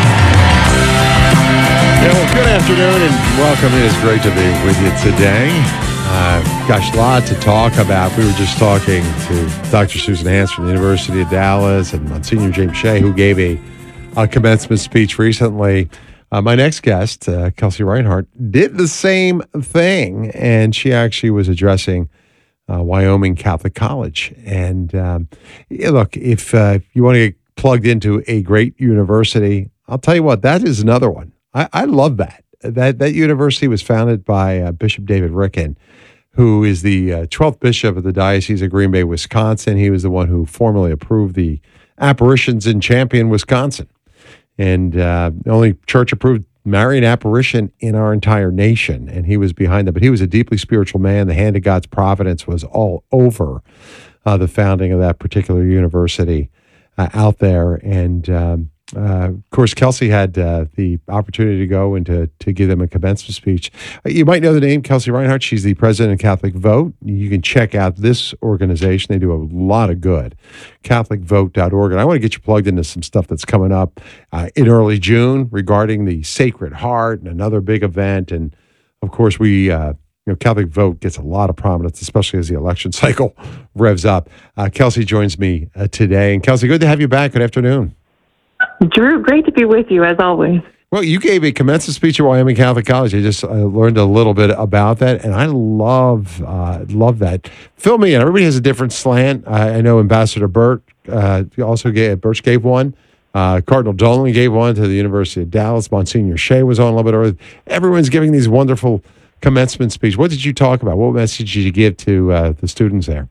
Yeah, well, good afternoon and welcome. It is great to be with you today. Uh, gosh, a lot to talk about. We were just talking to Doctor Susan Hans from the University of Dallas and Monsignor James Shea, who gave a, a commencement speech recently. Uh, my next guest, uh, Kelsey Reinhardt, did the same thing, and she actually was addressing Uh, Wyoming Catholic College. And um, yeah, look, if uh, you want to get plugged into a great university, I'll tell you what, that is another one. I, I love that. That that university was founded by uh, Bishop David Ricken, who is the uh, twelfth bishop of the Diocese of Green Bay, Wisconsin. He was the one who formally approved the apparitions in Champion, Wisconsin. And uh, the only church-approved Marian apparition in our entire nation, and he was behind that. But he was a deeply spiritual man. The hand of God's providence was all over uh, the founding of that particular university uh, out there. And um, uh, of course, Kelsey had uh, the opportunity to go and to, to give them a commencement speech. Uh, you might know the name Kelsey Reinhardt. She's the president of Catholic Vote. You can check out this organization. They do a lot of good. Catholic Vote dot org. And I want to get you plugged into some stuff that's coming up uh, in early June regarding the Sacred Heart and another big event. And of course, we, uh, you know, Catholic Vote gets a lot of prominence, especially as the election cycle revs up. Uh, Kelsey joins me uh, today. And Kelsey, good to have you back. Good afternoon. Drew, great to be with you as always. Well, you gave a commencement speech at Wyoming Catholic College. I just uh, learned a little bit about that, and I love uh, love that. Fill me in. Everybody has a different slant. I, I know Ambassador Burt uh, also gave Birch gave one. Uh, Cardinal Dolan gave one to the University of Dallas. Monsignor Shea was on a little bit earlier. Everyone's giving these wonderful commencement speeches. What did you talk about? What message did you give to uh, the students there?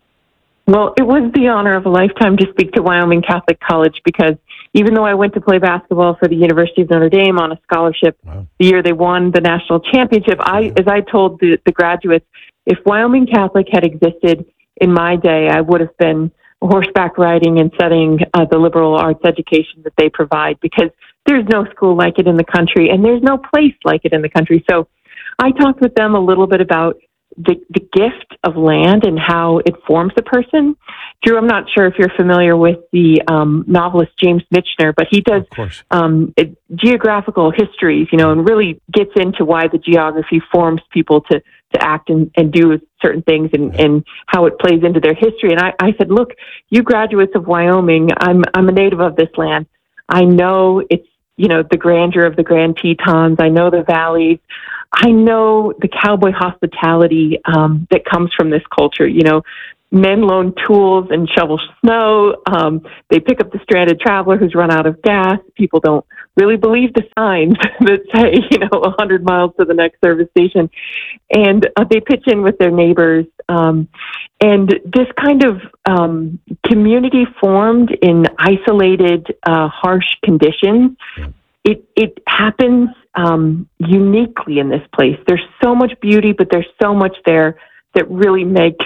Well, it was the honor of a lifetime to speak to Wyoming Catholic College because even though I went to play basketball for the University of Notre Dame on a scholarship wow. the year they won the national championship, I, as I told the, the graduates, if Wyoming Catholic had existed in my day, I would have been horseback riding and studying uh, the liberal arts education that they provide because there's no school like it in the country and there's no place like it in the country. So I talked with them a little bit about the, the gift of land and how it forms a person. Drew, I'm not sure if you're familiar with the um, novelist James Michener, but he does um, it, geographical histories, you know, and really gets into why the geography forms people to, to act and, and do certain things and, and how it plays into their history. And I, I said, look, you graduates of Wyoming, I'm, I'm a native of this land. I know it's, you know, the grandeur of the Grand Tetons. I know the valleys. I know the cowboy hospitality um, that comes from this culture. You know, men loan tools and shovel snow. Um, they pick up the stranded traveler who's run out of gas. People don't really believe the signs that say, you know, one hundred miles to the next service station. And uh, they pitch in with their neighbors. Um, and this kind of um, community formed in isolated, uh, harsh conditions, it, it happens um, uniquely in this place. There's so much beauty, but there's so much there that really makes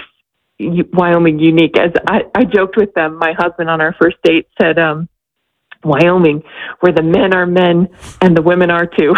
Wyoming unique. As I, I joked with them, my husband on our first date said, um, Wyoming, where the men are men and the women are too.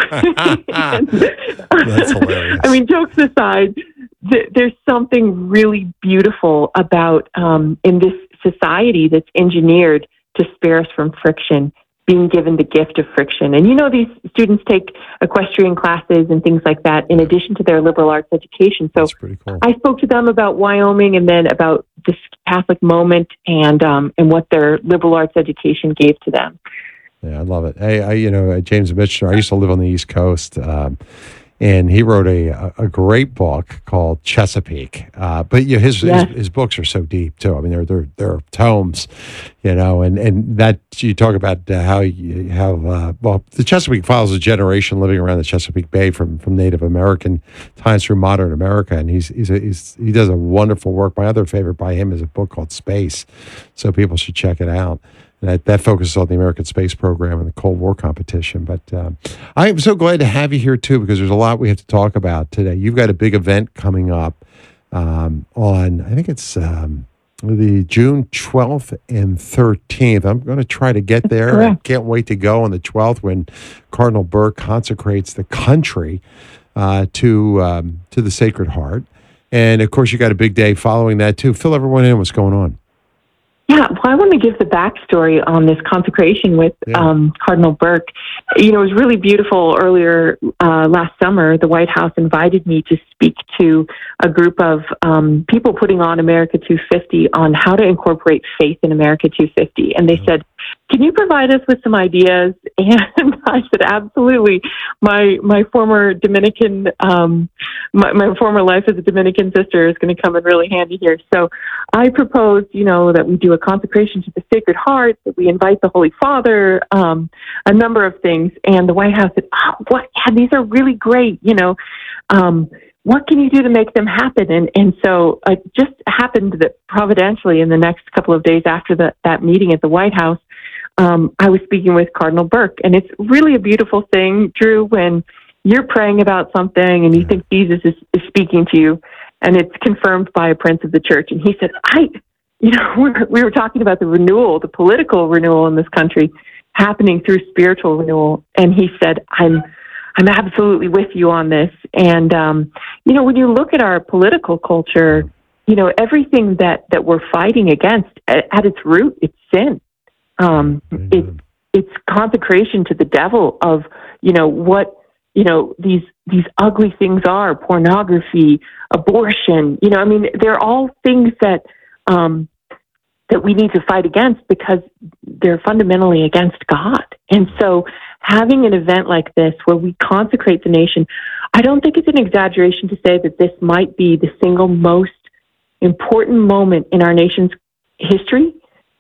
and, That's hilarious. I mean, jokes aside, th- there's something really beautiful about um, in this society that's engineered to spare us from friction, being given the gift of friction. And you know, these students take equestrian classes and things like that in addition to their liberal arts education. So cool. I spoke to them about Wyoming and then about this Catholic moment and um, and what their liberal arts education gave to them. Yeah, I love it. Hey, I, you know, uh, James Michener, I used to live on the East Coast, um, and he wrote a a great book called Chesapeake. Uh, but you know, his, Yes. his his books are so deep too. I mean, they're they're they're tomes, you know, and, and that you talk about uh, how you have uh, well, the Chesapeake Files, a generation living around the Chesapeake Bay from from Native American times through modern America, and he's he's, a, he's he does a wonderful work. My other favorite by him is a book called Space, so people should check it out. And that, that focuses on the American space program and the Cold War competition. But um, I'm so glad to have you here, too, because there's a lot we have to talk about today. You've got a big event coming up um, on, I think it's um, the June twelfth and thirteenth. I'm going to try to get there. I can't wait to go on the twelfth when Cardinal Burke consecrates the country uh, to um, to the Sacred Heart. And, of course, you got a big day following that, too. Fill everyone in. What's going on? Yeah, well, I want to give the backstory on this consecration with Yeah. um, Cardinal Burke. You know, it was really beautiful. Earlier uh, last summer, the White House invited me to speak to a group of um, people putting on America two fifty on how to incorporate faith in America two fifty. And they said, can you provide us with some ideas? And I said, absolutely. My my former Dominican, um, my, my former life as a Dominican sister is going to come in really handy here. So I proposed, you know, that we do a consecration to the Sacred Heart, that we invite the Holy Father, um, a number of things. And the White House said, oh, what? Yeah, these are really great, you know. Um, what can you do to make them happen? And and so it just happened that providentially in the next couple of days after the, that meeting at the White House, um, I was speaking with Cardinal Burke. And it's really a beautiful thing, Drew, when you're praying about something and you think Jesus is, is speaking to you, and it's confirmed by a prince of the church. And he said, I, you know, we were, we were talking about the renewal, the political renewal in this country happening through spiritual renewal. And he said, I'm, I'm absolutely with you on this. And, um, you know, when you look at our political culture, you know, everything that, that we're fighting against at, at its root, it's sin. Um, it, it's consecration to the devil of, you know, what, you know, these, these ugly things are: pornography, abortion. You know, I mean, they're all things that, um, that we need to fight against because they're fundamentally against God. And so having an event like this where we consecrate the nation, I don't think it's an exaggeration to say that this might be the single most important moment in our nation's history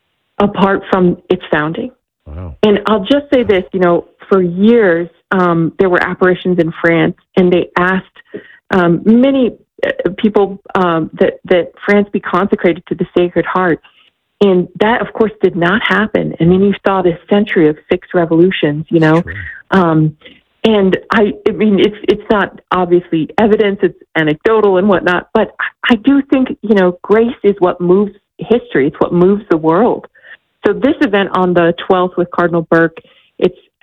apart from its founding. Wow. And I'll just say this, you know, for years, um, there were apparitions in France, and they asked um, many uh, people um, that, that France be consecrated to the Sacred Heart. And that, of course, did not happen. And then you saw this century of six revolutions, you know. Um, and I, I mean, it's it's not obviously evidence, it's anecdotal and whatnot, but I do think, you know, grace is what moves history. It's what moves the world. So this event on the twelfth with Cardinal Burke, it's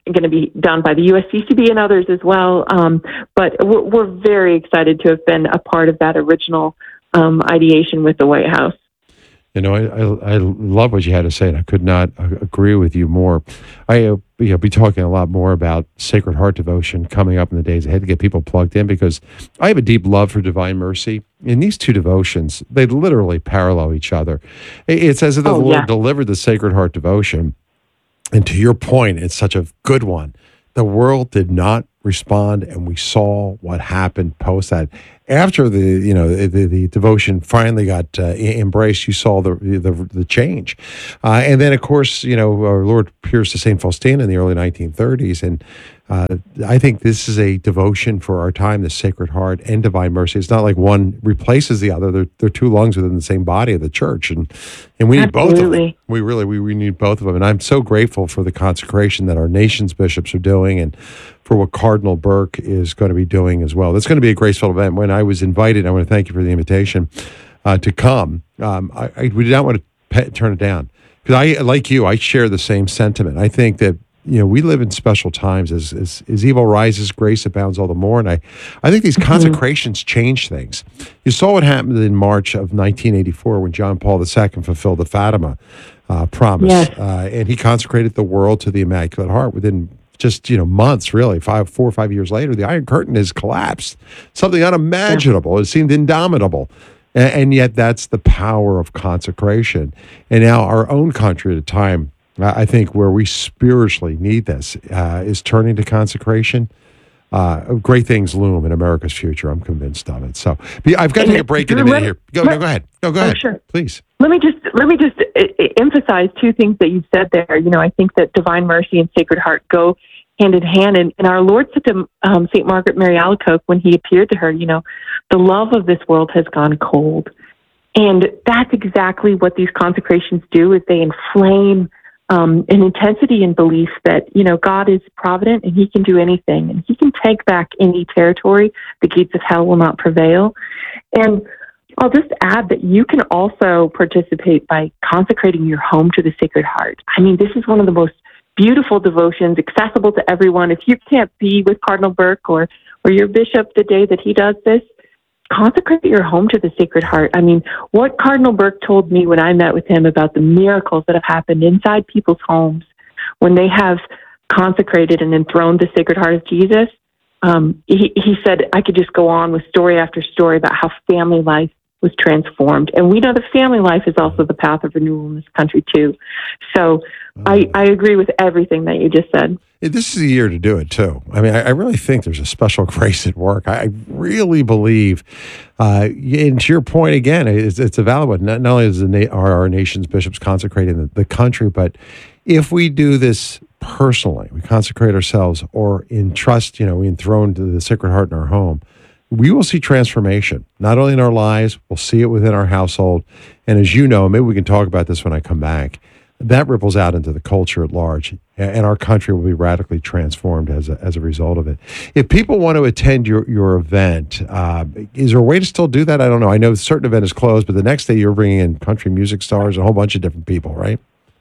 going to be done by the U S C C B and others as well. Um, but we're, we're very excited to have been a part of that original um, ideation with the White House. You know, I, I I love what you had to say, and I could not uh, agree with you more. I uh, you know, be talking a lot more about Sacred Heart devotion coming up in the days ahead to get people plugged in, because I have a deep love for Divine Mercy. In these two devotions, they literally parallel each other. It's as if the Oh, Lord yeah. delivered the Sacred Heart devotion, and to your point, it's such a good one. The world did not respond, and we saw what happened post that. After the you know the, the, the devotion finally got uh, embraced, you saw the the, the change, uh, and then of course you know our Lord appears to Saint Faustina in the early nineteen thirties, and uh, I think this is a devotion for our time. The Sacred Heart and Divine Mercy. It's not like one replaces the other. They're they're two lungs within the same body of the Church, and and we need both of them. Absolutely. We really we, we need both of them, and I'm so grateful for the consecration that our nation's bishops are doing, and for what Cardinal Burke is going to be doing as well. That's going to be a graceful event. When I was invited, I want to thank you for the invitation uh, to come. Um, I, I we did not want to pe- turn it down, because I, like you, I share the same sentiment. I think that you know we live in special times. As as, as evil rises, grace abounds all the more. And I, I think these consecrations change things. You saw what happened in March of nineteen eighty-four when John Paul the Second fulfilled the Fatima uh, promise, Yes. uh, and he consecrated the world to the Immaculate Heart within just you know months, really five, four or five years later. The Iron Curtain has collapsed. Something unimaginable. It seemed indomitable, and, and yet that's the power of consecration. And now our own country at a time, I I think, where we spiritually need this, uh, is turning to consecration. Uh, great things loom in America's future. I'm convinced of it. So be- I've got to take a break in a minute here. Go, no, go ahead. No, go Oh, ahead. sure. Please. Let me just let me just uh, uh, emphasize two things that you said there. You know, I think that Divine Mercy and Sacred Heart go hand in hand. And, and our Lord said to um, Saint Margaret Mary Alacoque when he appeared to her, you know, the love of this world has gone cold. And that's exactly what these consecrations do, is they inflame um, an intensity in belief that, you know, God is provident and he can do anything. And he can take back any territory. The gates of hell will not prevail. And I'll just add that you can also participate by consecrating your home to the Sacred Heart. I mean, this is one of the most beautiful devotions, accessible to everyone. If you can't be with Cardinal Burke or, or your bishop the day that he does this, consecrate your home to the Sacred Heart. I mean, what Cardinal Burke told me when I met with him about the miracles that have happened inside people's homes when they have consecrated and enthroned the Sacred Heart of Jesus, um, he, he said, I could just go on with story after story about how family life was transformed. And we know that family life is also the path of renewal in this country too. So I, I agree with everything that you just said. This is a year to do it too. I mean, I, I really think there's a special grace at work. I, I really believe, uh, and to your point again, it's, it's a valid one. Not, not only is the na- are our nation's bishops consecrating the, the country, but if we do this personally, we consecrate ourselves or entrust, you know, we enthrone to the Sacred Heart in our home, we will see transformation, not only in our lives, we'll see it within our household. And as you know, maybe we can talk about this when I come back, that ripples out into the culture at large, and our country will be radically transformed as a, as a result of it. If people want to attend your, your event, uh, is there a way to still do that? I don't know. I know a certain event is closed, but the next day you're bringing in country music stars and a whole bunch of different people, right?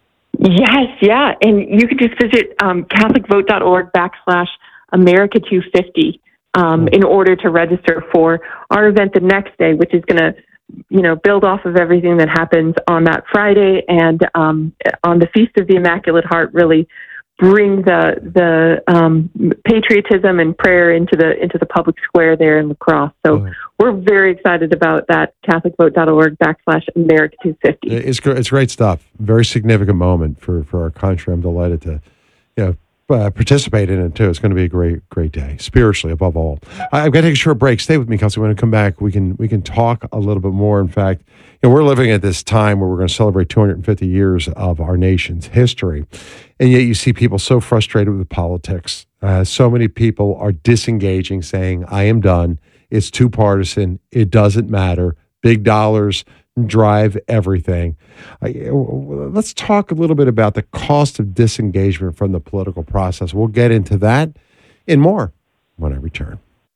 Yes, yeah. And you can just visit um, catholicvote.org backslash America two fifty um, in order to register for our event the next day, which is going to, you know, build off of everything that happens on that Friday, and um, on the Feast of the Immaculate Heart, really bring the the um, patriotism and prayer into the into the public square there in La Crosse. So Mm. we're very excited about that. catholicvote.org backslash America two fifty. It's great. It's great stuff. Very significant moment for, for our country. I'm delighted to, you know, uh, participate in it too. It's going to be a great, great day, spiritually above all. I, I've got to take a short break. Stay with me, Kelsey. When I come back, we can we can talk a little bit more. In fact, you know, we're living at this time where we're going to celebrate two hundred fifty years of our nation's history, and yet you see people so frustrated with politics. Uh, so many people are disengaging, saying, "I am done. It's too partisan. It doesn't matter. Big dollars drive everything." I, let's talk a little bit about the cost of disengagement from the political process. We'll get into that and more when I return.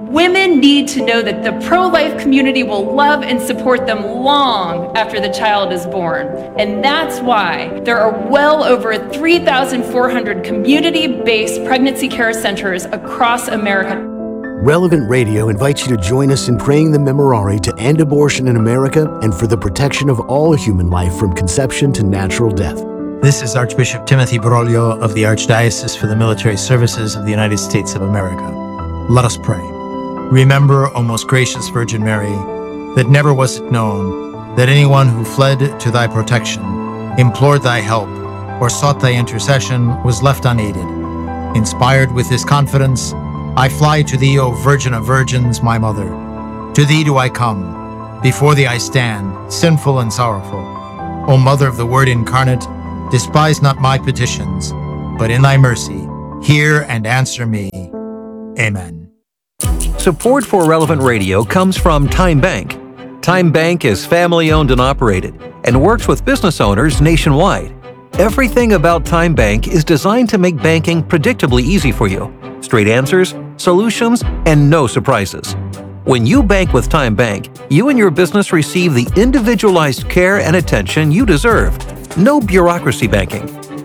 Women need to know that the pro-life community will love and support them long after the child is born. And that's why there are well over three thousand four hundred community-based pregnancy care centers across America. Relevant Radio invites you to join us in praying the Memorare to end abortion in America and for the protection of all human life from conception to natural death. This is Archbishop Timothy Broglio of the Archdiocese for the Military Services of the United States of America. Let us pray. Remember, O most gracious Virgin Mary, that never was it known that anyone who fled to thy protection, implored thy help, or sought thy intercession was left unaided. Inspired with this confidence, I fly to thee, O Virgin of Virgins, my Mother. To thee do I come. Before thee I stand, sinful and sorrowful. O Mother of the Word incarnate, despise not my petitions, but in thy mercy, hear and answer me. Amen. Support for Relevant Radio comes from Time Bank. Time Bank is family-owned and operated and works with business owners nationwide. Everything about Time Bank is designed to make banking predictably easy for you. Straight answers, solutions, and no surprises. When you bank with Time Bank, you and your business receive the individualized care and attention you deserve. No bureaucracy banking.